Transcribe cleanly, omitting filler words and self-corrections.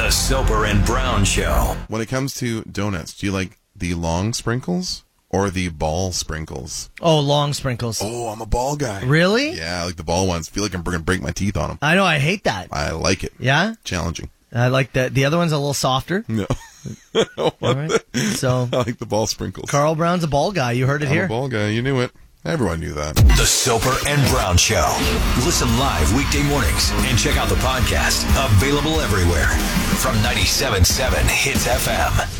The Soper and Brown Show. When it comes to donuts, do you like the long sprinkles or the ball sprinkles? Oh, long sprinkles. Oh, I'm a ball guy. Really? Yeah, I like the ball ones. Feel like I'm going to break my teeth on them. I know, I hate that. I like it. Yeah? Challenging. I like the other one's a little softer. No. All right. So, I like the ball sprinkles. Carl Brown's a ball guy. You heard it I'm here. a ball guy. You knew it. Everyone knew that. The Soper and Brown Show. Listen live weekday mornings and check out the podcast. Available everywhere from 97.7 Hits FM.